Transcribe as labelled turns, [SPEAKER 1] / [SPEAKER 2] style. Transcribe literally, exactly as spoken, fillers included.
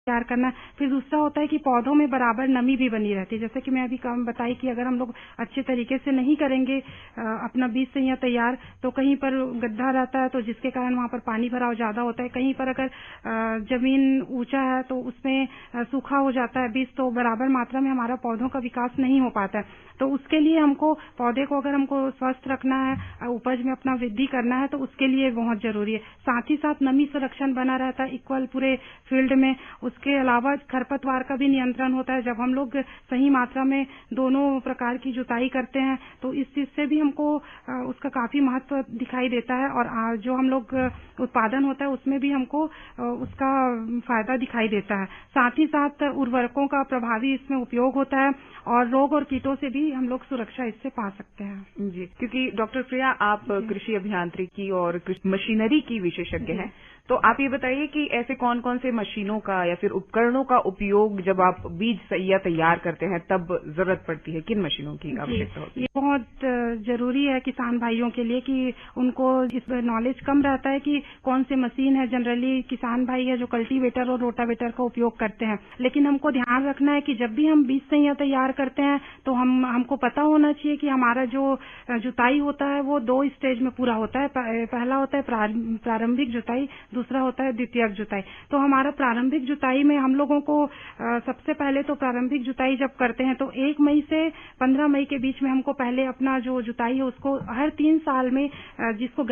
[SPEAKER 1] तैयार करना। फिर दूसरा होता है कि पौधों में बराबर नमी भी बनी रहती है। जैसे कि मैं अभी कम बताई कि अगर हम लोग अच्छे तरीके से नहीं करेंगे अपना बीज सैया तैयार, तो कहीं पर गड्ढा रहता है तो जिसके कारण वहां पर पानी भराव ज्यादा होता है। कहीं पर अगर जमीन ऊंचा है तो उसमें सूखा हो जाता है बीज, तो बराबर मात्रा में हमारा पौधों का विकास नहीं हो पाता है। तो उसके लिए हमको पौधे को अगर हमको स्वस्थ रखना है, उपज में अपना वृद्धि करना है, तो उसके लिए बहुत जरूरी है। साथ ही साथ नमी संरक्षण बना रहता है इक्वल पूरे फील्ड में। उसके अलावा खरपतवार का भी नियंत्रण होता है। जब हम लोग सही मात्रा में दोनों प्रकार की जुताई करते हैं तो इस चीज से भी हमको उसका काफी महत्व दिखाई देता है, और जो हम लोग उत्पादन होता है उसमें भी हमको उसका फायदा दिखाई देता है। साथ ही साथ उर्वरकों का प्रभावी इसमें उपयोग होता है और रोग और कीटों से भी हम लोग सुरक्षा इससे पा सकते हैं।
[SPEAKER 2] जी, क्योंकि डॉक्टर प्रिया आप कृषि अभियांत्रिकी और मशीनरी की विशेषज्ञ हैं, तो आप ये बताइए कि ऐसे कौन कौन से मशीनों का या फिर उपकरणों का उपयोग जब आप बीज सैया तैयार करते हैं तब जरूरत पड़ती है, किन मशीनों की आवश्यकता होती है?
[SPEAKER 1] ये बहुत जरूरी है किसान भाइयों के लिए कि उनको इस नॉलेज कम रहता है कि कौन से मशीन है। जनरली किसान भाई है जो कल्टीवेटर और रोटावेटर का उपयोग करते हैं, लेकिन हमको ध्यान रखना है कि जब भी हम बीज सैया तैयार करते हैं तो हम हमको पता होना चाहिए कि हमारा जो जुताई होता है वो दो स्टेज में पूरा होता है। पहला होता है प्रारंभिक जुताई, दूसरा होता है द्वितीयक जुताई। तो हमारा प्रारंभिक जुताई में हम लोगों को सबसे पहले तो प्रारंभिक जुताई जब करते हैं तो एक मई से पंद्रह मई के बीच में हमको पहले अपना जो जुताई है उसको हर तीन साल में जिसको